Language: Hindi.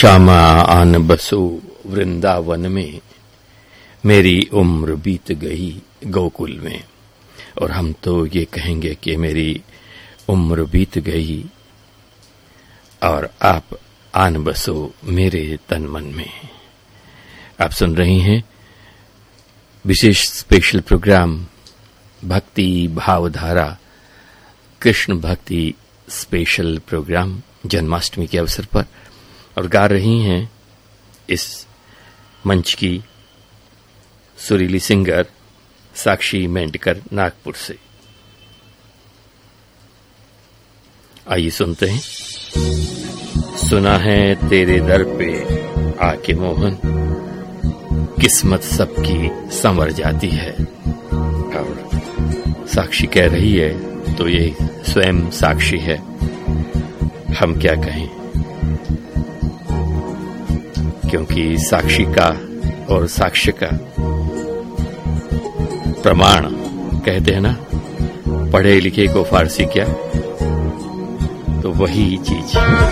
श्यामा आन बसो वृंदावन में, मेरी उम्र बीत गई गोकुल में। और हम तो ये कहेंगे कि मेरी उम्र बीत गई और आप आन बसो मेरे तन मन में। आप सुन रही हैं विशेष स्पेशल प्रोग्राम भक्ति भावधारा कृष्ण भक्ति स्पेशल प्रोग्राम जन्माष्टमी के अवसर पर, और गा रही हैं इस मंच की सुरीली सिंगर साक्षी मेंढकर नागपुर से। आइए सुनते हैं। सुना है तेरे दर पे आके मोहन, किस्मत सबकी संवर जाती है। और साक्षी कह रही है तो ये स्वयं साक्षी है, हम क्या कहें, क्योंकि साक्षी का और साक्ष्य का प्रमाण कहते हैं ना, पढ़े लिखे को फारसी क्या, तो वही चीज।